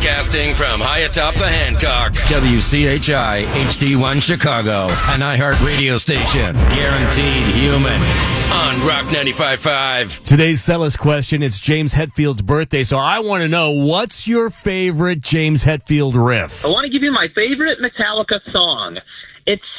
Broadcasting from high atop the Hancock. WCHI HD1 Chicago. An iHeart radio station. Guaranteed human. On Rock 95.5. Today's Sellers question, it's James Hetfield's birthday, so I want to know, what's your favorite James Hetfield riff? I want to give you my favorite Metallica song. It's